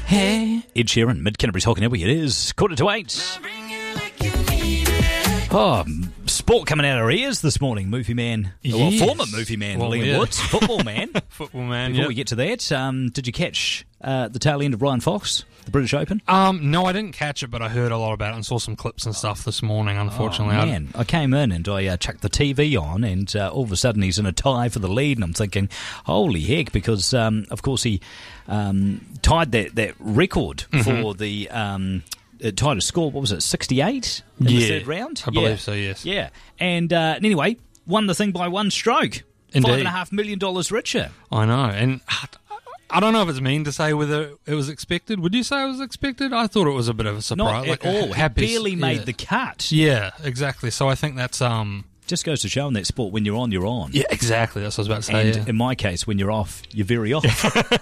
Hey, Ed Sheeran, Mid-Canterbury's Hockey Network. It is 7:45. Oh, sport coming out of our ears this morning. Movie man, well, former movie man, Liam Woods, football man. Football man, Before we get to that, did you catch the tail end of Ryan Fox, the British Open? No, I didn't catch it, but I heard a lot about it and saw some clips and stuff this morning, unfortunately. Oh, man. I came in and I chucked the TV on, and all of a sudden he's in a tie for the lead, and I'm thinking, holy heck, because, of course, he tied that record for the... tied a score, what was it, 68 in the third round? I believe so, yes. Yeah, and anyway, won the thing by one stroke. Indeed. $5.5 million richer. I know, and I don't know if it's mean to say whether it was expected. Would you say it was expected? I thought it was a bit of a surprise. Not at all. He barely made the cut. Yeah, exactly. So I think that's... Just goes to show in that sport, when you're on, you're on. Yeah, exactly. That's what I was about to say. And in my case, when you're off, you're very off.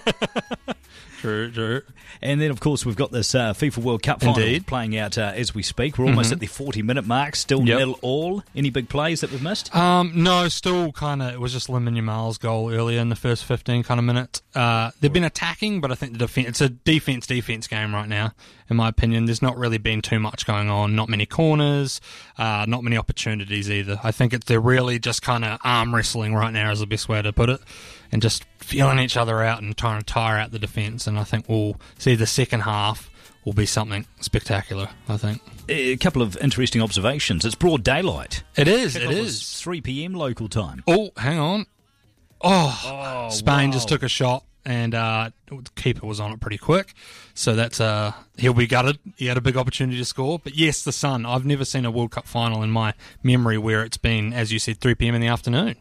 True. And then, of course, we've got this FIFA World Cup final playing out as we speak. We're almost at the 40-minute mark, still 0-0. Any big plays that we've missed? No, still kind of, it was just Lemon Yamal's goal earlier in the first 15 kind of minutes. They've been attacking, but I think it's a defense game right now, in my opinion. There's not really been too much going on, not many corners, not many opportunities either. I think they're really just kind of arm wrestling right now is the best way to put it, and just feeling each other out and trying to tire out the defence. And I think we'll see the second half will be something spectacular, I think. A couple of interesting observations. It's broad daylight. It is. 3 p.m. local time. Oh, hang on. Spain just took a shot, and the keeper was on it pretty quick. So that's he'll be gutted. He had a big opportunity to score. But yes, the sun. I've never seen a World Cup final in my memory where it's been, as you said, 3 p.m. in the afternoon.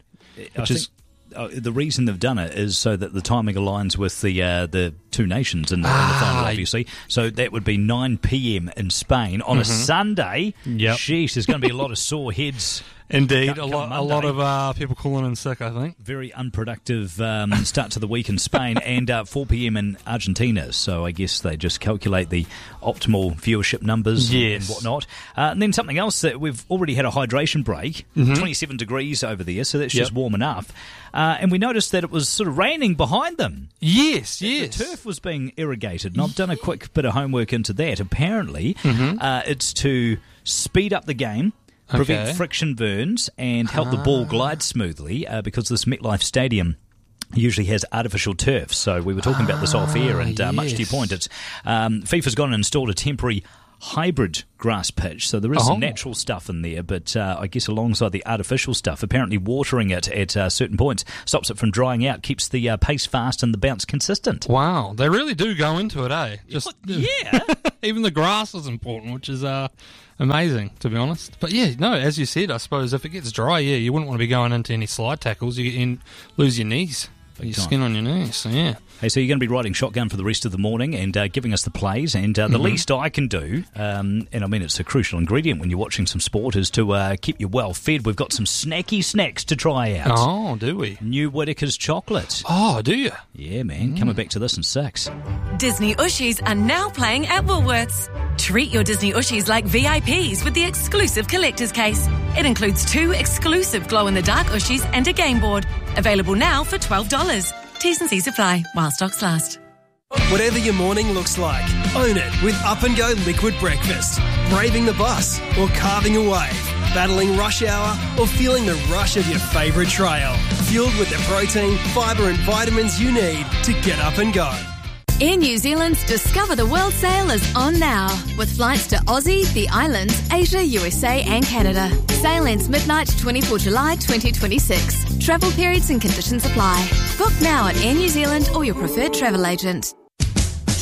The reason they've done it is so that the timing aligns with the two nations in the final, obviously. So that would be 9 p.m. in Spain on a Sunday. Yep. Sheesh, there's going to be a lot of sore heads. Indeed, a lot of people calling in sick, I think. Very unproductive start to the week in Spain, and 4 p.m. in Argentina. So I guess they just calculate the optimal viewership numbers and whatnot. And then something else, that we've already had a hydration break, 27 degrees over there, so that's just warm enough. And we noticed that it was sort of raining behind them. Yes. The turf was being irrigated, and I've done a quick bit of homework into that. Apparently, it's to speed up the game, prevent friction burns, and help the ball glide smoothly, because this MetLife Stadium usually has artificial turf. So we were talking about this off air, and much to your point, it's FIFA's gone and installed a temporary hybrid grass pitch, so there is some natural stuff in there, but I guess alongside the artificial stuff, apparently watering it at certain points stops it from drying out, keeps the pace fast and the bounce consistent. Wow, they really do go into it, eh? Yeah. Even the grass is important, which is amazing, to be honest. But yeah, no, as you said, I suppose if it gets dry, you wouldn't want to be going into any slide tackles. You lose your knees. Your skin on your knees, so yeah. Hey, so you're going to be riding shotgun for the rest of the morning and giving us the plays, and the least I can do, and I mean it's a crucial ingredient when you're watching some sport, is to keep you well fed. We've got some snacky snacks to try out. Oh, do we? New Whittaker's chocolate. Oh, do you? Yeah, man. Coming back to this in 6. Disney Ushies are now playing at Woolworths. Treat your Disney Ushies like VIPs with the exclusive collector's case. It includes 2 exclusive glow-in-the-dark Ushies and a game board. Available now for $12. T's and C's apply while stocks last. Whatever your morning looks like, own it with Up and Go Liquid Breakfast. Braving the bus or carving a wave, battling rush hour or feeling the rush of your favourite trail. Fueled with the protein, fibre and vitamins you need to get up and go. Air New Zealand's Discover the World sale is on now, with flights to Aussie, the islands, Asia, USA and Canada. Sale ends midnight 24 July 2026. Travel periods and conditions apply. Book now at Air New Zealand or your preferred travel agent.